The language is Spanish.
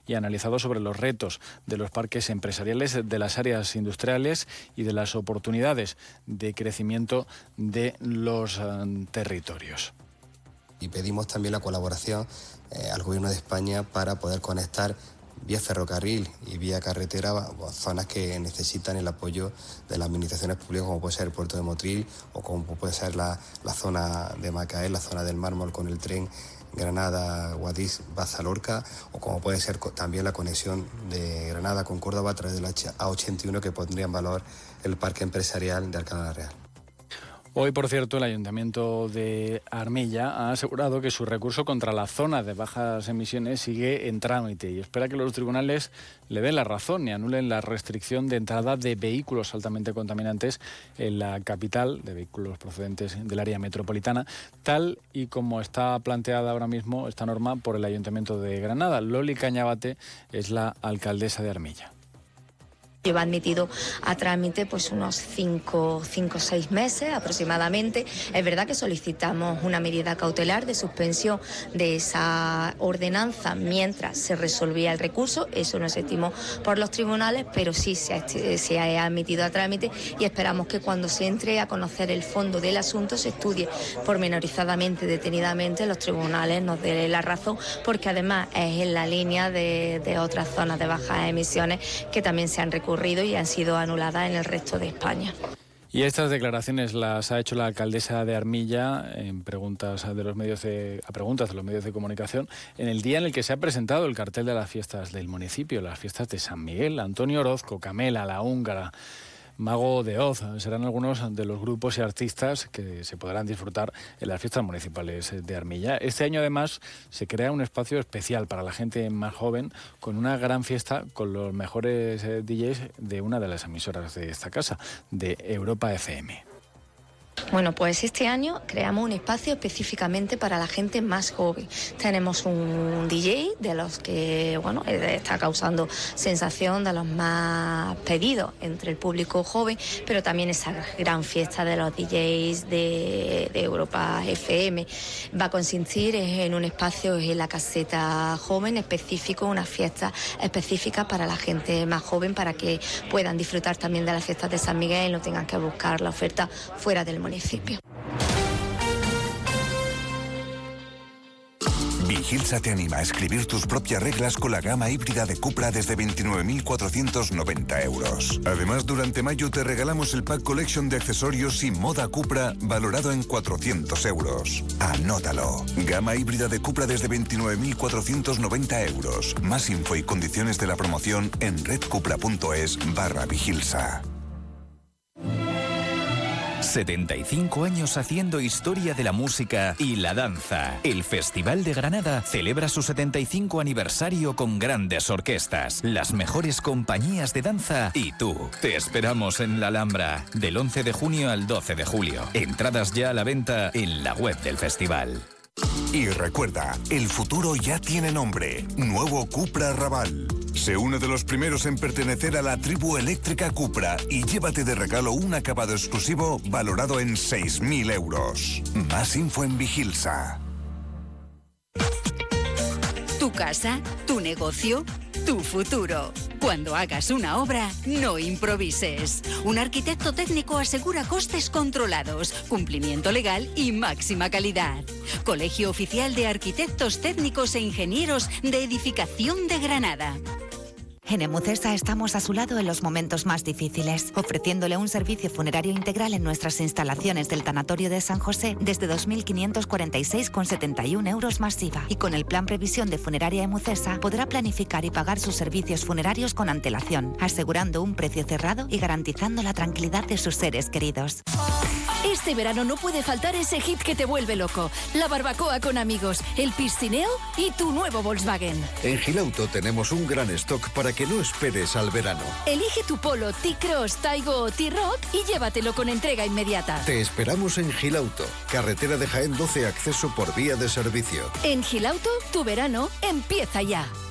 y analizado sobre los retos de los parques empresariales, de las áreas industriales y de las oportunidades de crecimiento de los territorios. Y pedimos también la colaboración al Gobierno de España para poder conectar vía ferrocarril y vía carretera zonas que necesitan el apoyo de las administraciones públicas, como puede ser el puerto de Motril o como puede ser la zona de Macael, la zona del Mármol con el tren Granada, Guadix, Baza, Lorca, o como puede ser también la conexión de Granada con Córdoba a través de la A81, que pondría en valor el parque empresarial de Alcalá la Real. Hoy, por cierto, el Ayuntamiento de Armilla ha asegurado que su recurso contra la zona de bajas emisiones sigue en trámite y espera que los tribunales le den la razón y anulen la restricción de entrada de vehículos altamente contaminantes en la capital, de vehículos procedentes del área metropolitana, tal y como está planteada ahora mismo esta norma por el Ayuntamiento de Granada. Loli Cañabate es la alcaldesa de Armilla. Lleva admitido a trámite pues unos 5 o 6 meses aproximadamente. Es verdad que solicitamos una medida cautelar de suspensión de esa ordenanza mientras se resolvía el recurso. Eso no se estimó por los tribunales, pero sí se ha admitido a trámite y esperamos que cuando se entre a conocer el fondo del asunto se estudie pormenorizadamente, detenidamente, los tribunales nos den la razón, porque además es en la línea de otras zonas de bajas emisiones que también se han recurrido y han sido anuladas en el resto de España. Y estas declaraciones las ha hecho la alcaldesa de Armilla en preguntas de los medios de comunicación en el día en el que se ha presentado el cartel de las fiestas del municipio, las fiestas de San Miguel. Antonio Orozco, Camela, La Húngara, Mago de Oz serán algunos de los grupos y artistas que se podrán disfrutar en las fiestas municipales de Armilla. Este año además se crea un espacio especial para la gente más joven con una gran fiesta con los mejores DJs de una de las emisoras de esta casa, de Europa FM. Bueno, pues este año creamos un espacio específicamente para la gente más joven. Tenemos un DJ de los que, está causando sensación, de los más pedidos entre el público joven, pero también esa gran fiesta de los DJs de Europa FM. Va a consistir en un espacio en la caseta joven específico, una fiesta específica para la gente más joven, para que puedan disfrutar también de las fiestas de San Miguel y no tengan que buscar la oferta fuera del municipio. Vigilsa te anima a escribir tus propias reglas con la gama híbrida de Cupra desde 29.490 euros. Además, durante mayo te regalamos el Pack Collection de accesorios y moda Cupra valorado en 400 euros. Anótalo. Gama híbrida de Cupra desde 29.490 euros. Más info y condiciones de la promoción en redcupra.es/Vigilsa. 75 años haciendo historia de la música y la danza. El Festival de Granada celebra su 75 aniversario con grandes orquestas, las mejores compañías de danza y tú. Te esperamos en la Alhambra, del 11 de junio al 12 de julio. Entradas ya a la venta en la web del festival. Y recuerda, el futuro ya tiene nombre. Nuevo Cupra Raval. Sé uno de los primeros en pertenecer a la tribu eléctrica Cupra y llévate de regalo un acabado exclusivo valorado en 6.000 euros. Más info en Vigilsa. Tu casa, tu negocio, tu futuro. Cuando hagas una obra, no improvises. Un arquitecto técnico asegura costes controlados, cumplimiento legal y máxima calidad. Colegio Oficial de Arquitectos Técnicos e Ingenieros de Edificación de Granada. En Emucesa estamos a su lado en los momentos más difíciles, ofreciéndole un servicio funerario integral en nuestras instalaciones del Tanatorio de San José desde 2.546,71 euros más IVA. Y con el plan Previsión de Funeraria Emucesa podrá planificar y pagar sus servicios funerarios con antelación, asegurando un precio cerrado y garantizando la tranquilidad de sus seres queridos. Este verano no puede faltar ese hit que te vuelve loco. La barbacoa con amigos, el piscineo y tu nuevo Volkswagen. En Gilauto tenemos un gran stock para que no esperes al verano. Elige tu Polo, T-Cross, Taigo o T-Rock y llévatelo con entrega inmediata. Te esperamos en Gilauto, carretera de Jaén 12, acceso por vía de servicio. En Gilauto, tu verano empieza ya.